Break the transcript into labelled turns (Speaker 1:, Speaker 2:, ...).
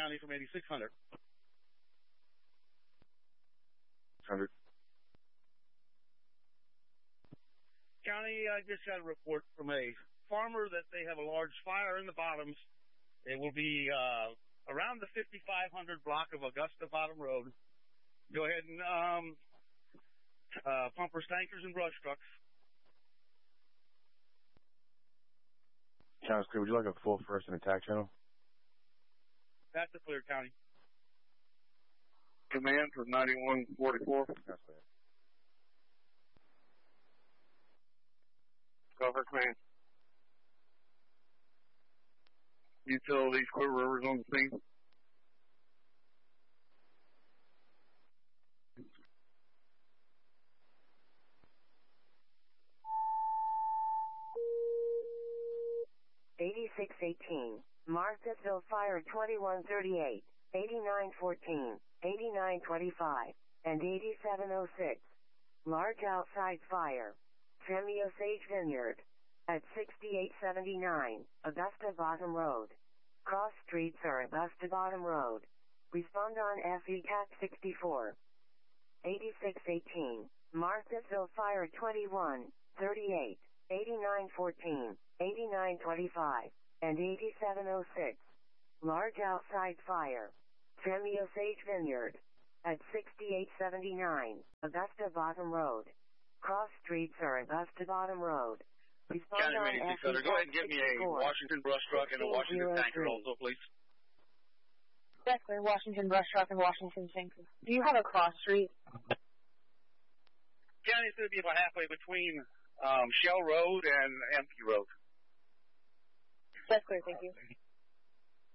Speaker 1: County from 8600.
Speaker 2: 100.
Speaker 1: County, I just got a report from a farmer that they have a large fire in the bottoms. It will be around the 5500 block of Augusta Bottom Road. Go ahead and pumpers, tankers, and brush trucks.
Speaker 2: Sounds clear. Would you like a full first and attack channel?
Speaker 1: That's a clear, County.
Speaker 3: Command for 9144.
Speaker 2: That's clear.
Speaker 3: Cover command. Utilities, Quiver Rivers on the scene.
Speaker 4: Marthasville Fire 2138, 8914, 8925, and 8706. Large outside fire. Tremio Sage Vineyard. At 6879, Augusta Bottom Road. Cross streets are Augusta Bottom Road. Respond on FE CAT 64. 8618, Marthasville Fire 2138, 8914, 8925, and 8706. Large outside fire. Tremio Sage Vineyard. At 6879, Augusta Bottom Road. Cross streets are Augusta Bottom Road. Respond
Speaker 1: County
Speaker 4: on
Speaker 1: 8600. Go ahead and give me a Washington brush truck and a Washington tanker also, please.
Speaker 5: That's clear. Washington brush truck and Washington tanker. Do you have a cross street?
Speaker 1: County, it's going to be about halfway between Shell Road and Empty Road.
Speaker 5: That's clear, thank you.